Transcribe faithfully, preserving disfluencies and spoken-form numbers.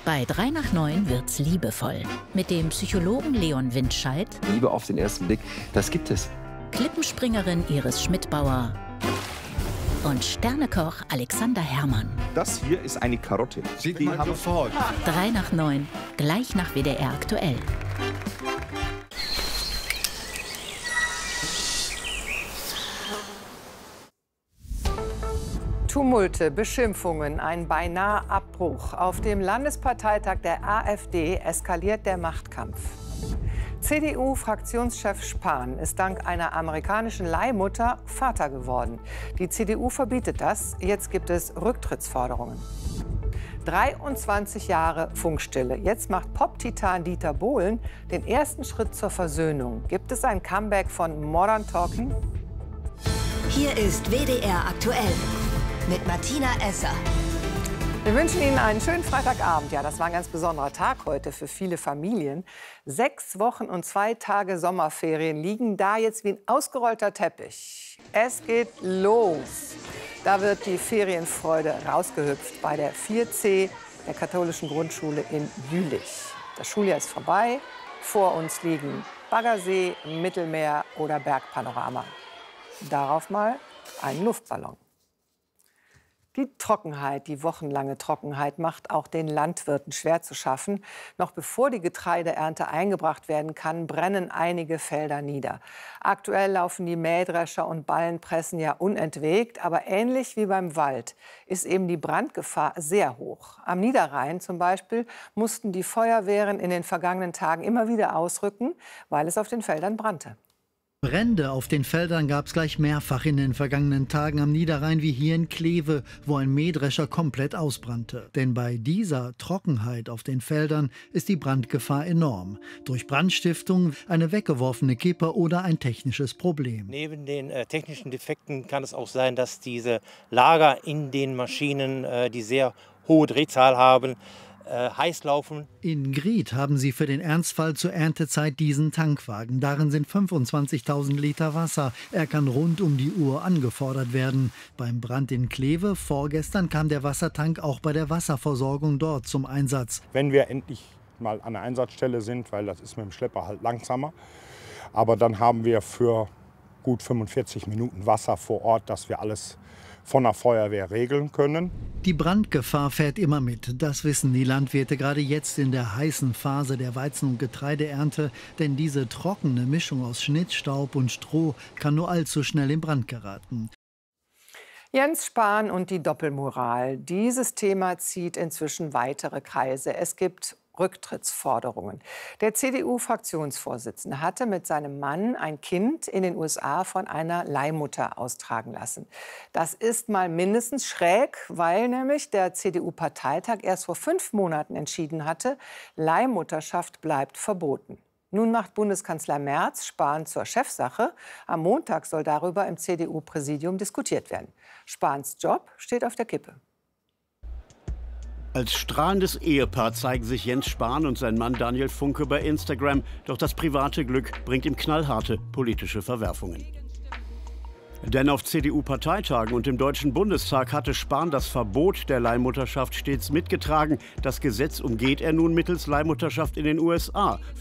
Bei drei nach neun wird's liebevoll. Mit dem Psychologen Leon Windscheid, Liebe auf den ersten Blick, das gibt es. Klippenspringerin Iris Schmidbauer und Sternekoch Alexander Herrmann. Das hier ist eine Karotte. Sieht man sofort. drei nach neun, gleich nach W D R aktuell. Tumulte, Beschimpfungen, ein beinahe Abbruch. Auf dem Landesparteitag der AfD eskaliert der Machtkampf. C D U-Fraktionschef Spahn ist dank einer amerikanischen Leihmutter Vater geworden. Die C D U verbietet das. Jetzt gibt es Rücktrittsforderungen. dreiundzwanzig Jahre Funkstille. Jetzt macht Pop-Titan Dieter Bohlen den ersten Schritt zur Versöhnung. Gibt es ein Comeback von Modern Talking? Hier ist W D R aktuell mit Martina Esser. Wir wünschen Ihnen einen schönen Freitagabend. Ja, das war ein ganz besonderer Tag heute für viele Familien. Sechs Wochen und zwei Tage Sommerferien liegen da jetzt wie ein ausgerollter Teppich. Es geht los. Da wird die Ferienfreude rausgehüpft bei der vier C der katholischen Grundschule in Jülich. Das Schuljahr ist vorbei. Vor uns liegen Baggersee, Mittelmeer oder Bergpanorama. Darauf mal ein Luftballon. Die Trockenheit, die wochenlange Trockenheit macht auch den Landwirten schwer zu schaffen. Noch bevor die Getreideernte eingebracht werden kann, brennen einige Felder nieder. Aktuell laufen die Mähdrescher und Ballenpressen ja unentwegt. Aber ähnlich wie beim Wald ist eben die Brandgefahr sehr hoch. Am Niederrhein zum Beispiel mussten die Feuerwehren in den vergangenen Tagen immer wieder ausrücken, weil es auf den Feldern brannte. Brände auf den Feldern gab es gleich mehrfach in den vergangenen Tagen am Niederrhein, wie hier in Kleve, wo ein Mähdrescher komplett ausbrannte. Denn bei dieser Trockenheit auf den Feldern ist die Brandgefahr enorm. Durch Brandstiftung, eine weggeworfene Kippe oder ein technisches Problem. Neben den äh, technischen Defekten kann es auch sein, dass diese Lager in den Maschinen, äh, die sehr hohe Drehzahl haben, Äh, heiß laufen. In Grieth haben sie für den Ernstfall zur Erntezeit diesen Tankwagen. Darin sind fünfundzwanzigtausend Liter Wasser. Er kann rund um die Uhr angefordert werden. Beim Brand in Kleve vorgestern kam der Wassertank auch bei der Wasserversorgung dort zum Einsatz. Wenn wir endlich mal an der Einsatzstelle sind, weil das ist mit dem Schlepper halt langsamer, aber dann haben wir für gut fünfundvierzig Minuten Wasser vor Ort, dass wir alles von der Feuerwehr regeln können. Die Brandgefahr fährt immer mit. Das wissen die Landwirte gerade jetzt in der heißen Phase der Weizen- und Getreideernte. Denn diese trockene Mischung aus Schnittstaub und Stroh kann nur allzu schnell in Brand geraten. Jens Spahn und die Doppelmoral. Dieses Thema zieht inzwischen weitere Kreise. Es gibt Rücktrittsforderungen. Der C D U-Fraktionsvorsitzende hatte mit seinem Mann ein Kind in den U S A von einer Leihmutter austragen lassen. Das ist mal mindestens schräg, weil nämlich der C D U-Parteitag erst vor fünf Monaten entschieden hatte, Leihmutterschaft bleibt verboten. Nun macht Bundeskanzler Merz Spahn zur Chefsache. Am Montag soll darüber im C D U-Präsidium diskutiert werden. Spahns Job steht auf der Kippe. Als strahlendes Ehepaar zeigen sich Jens Spahn und sein Mann Daniel Funke bei Instagram. Doch das private Glück bringt ihm knallharte politische Verwerfungen. Denn auf C D U-Parteitagen und im Deutschen Bundestag hatte Spahn das Verbot der Leihmutterschaft stets mitgetragen. Das Gesetz umgeht er nun mittels Leihmutterschaft in den U S A.